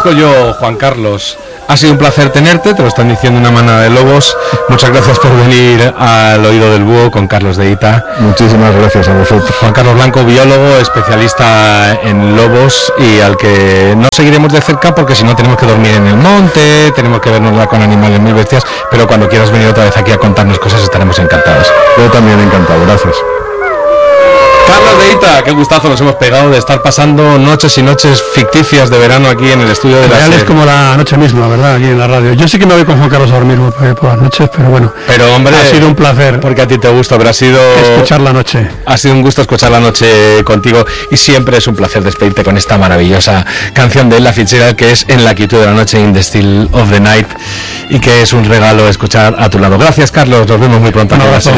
agradezco yo, Juan Carlos. Ha sido un placer tenerte, te lo están diciendo una manada de lobos. Muchas gracias por venir al Oído del Búho con Carlos de Ita. Muchísimas gracias a vosotros. Juan Carlos Blanco, biólogo, especialista en lobos y al que no seguiremos de cerca porque si no tenemos que dormir en el monte, tenemos que vernosla con animales muy bestias, pero cuando quieras venir otra vez aquí a contarnos cosas estaremos encantados. Yo también encantado, gracias. Carlos de Ita, qué gustazo nos hemos pegado de estar pasando noches y noches ficticias de verano aquí en el estudio de la Real es como la noche misma, ¿verdad? Aquí en la radio. Yo sí que me voy con Juan Carlos a dormir por las noches, pero bueno. Pero hombre, ha sido un placer. Porque a ti te gusta, pero ha sido escuchar la noche. Ha sido un gusto escuchar la noche contigo y siempre es un placer despedirte con esta maravillosa canción de Ella Fitzgerald que es En la quietud de la noche, In the Still of the Night, y que es un regalo escuchar a tu lado. Gracias, Carlos, nos vemos muy pronto. Un abrazo.